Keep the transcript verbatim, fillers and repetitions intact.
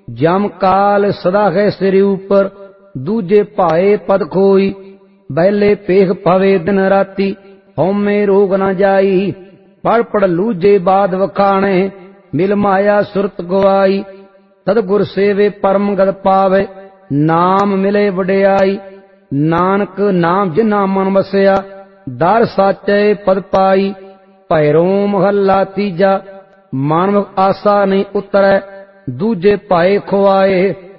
जम काल सदा है सिर ऊपर, दूजे भाए पद खोई। बैले पेख पवे दिन राती, होमे रोग न जाई। पढ़ पढ़ लूजे बाद वखाणे, मिल माया सुरत गवाई। तद गुर सेवे परम गद पावे, नाम मिले वडियाई। नानक नाम जिन्ना मन वसिया, दर साचे पद पाई। भैरो महला तीजा, मानव आसा नहीं उतरै, दूजे पाए खुआए।